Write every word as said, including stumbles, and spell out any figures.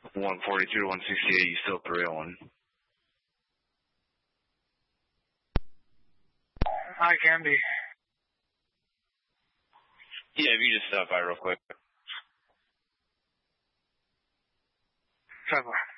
one forty-two to one sixty-eight, you still three oh one. I can be. Yeah, if you just stop by real quick. Trevor.